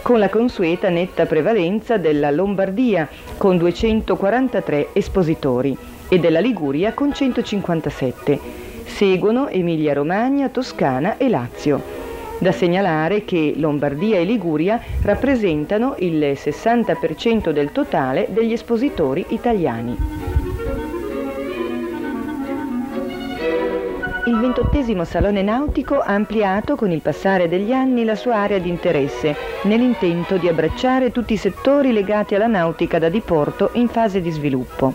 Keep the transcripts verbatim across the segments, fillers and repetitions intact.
con la consueta netta prevalenza della Lombardia, con duecentoquarantatré espositori, e della Liguria con centocinquantasette. Seguono Emilia-Romagna, Toscana e Lazio. Da segnalare che Lombardia e Liguria rappresentano il sessanta per cento del totale degli espositori italiani. Il ventottesimo Salone Nautico ha ampliato con il passare degli anni la sua area di interesse, nell'intento di abbracciare tutti i settori legati alla nautica da diporto in fase di sviluppo.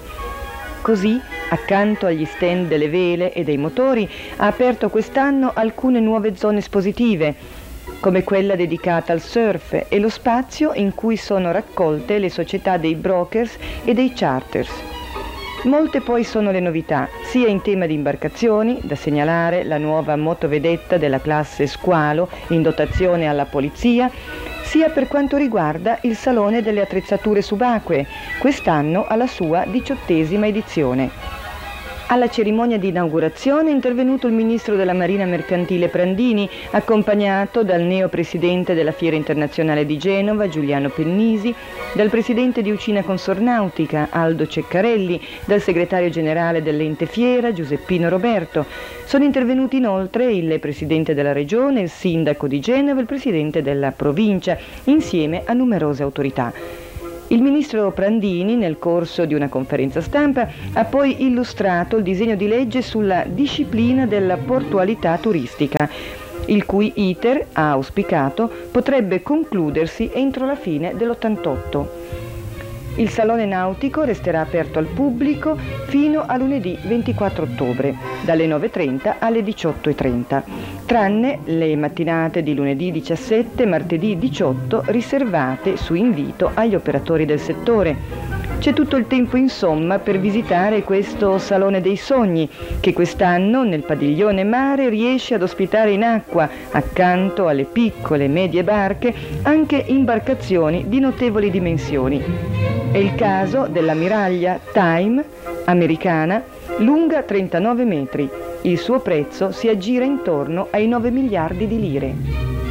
Così, accanto agli stand delle vele e dei motori, ha aperto quest'anno alcune nuove zone espositive, come quella dedicata al surf e lo spazio in cui sono raccolte le società dei brokers e dei charters. Molte poi sono le novità, sia in tema di imbarcazioni, da segnalare la nuova motovedetta della classe Squalo in dotazione alla polizia, sia per quanto riguarda il Salone delle attrezzature subacquee, quest'anno alla sua diciottesima edizione. Alla cerimonia di inaugurazione è intervenuto il ministro della Marina Mercantile Prandini, accompagnato dal neo-presidente della Fiera Internazionale di Genova, Giuliano Pennisi, dal presidente di Ucina Consornautica, Aldo Ceccarelli, dal segretario generale dell'ente Fiera, Giuseppino Roberto. Sono intervenuti inoltre il presidente della regione, il sindaco di Genova e il presidente della provincia, insieme a numerose autorità. Il ministro Prandini, nel corso di una conferenza stampa, ha poi illustrato il disegno di legge sulla disciplina della portualità turistica, il cui iter, ha auspicato, potrebbe concludersi entro la fine dell'ottantotto. Il Salone Nautico resterà aperto al pubblico fino a lunedì ventiquattro ottobre, dalle nove e trenta alle diciotto e trenta, tranne le mattinate di lunedì diciassette e martedì diciotto riservate su invito agli operatori del settore. C'è tutto il tempo insomma per visitare questo Salone dei Sogni, che quest'anno nel padiglione mare riesce ad ospitare in acqua, accanto alle piccole e medie barche, anche imbarcazioni di notevoli dimensioni. È il caso dell'ammiraglia Time, americana, lunga trentanove metri. Il suo prezzo si aggira intorno ai nove miliardi di lire.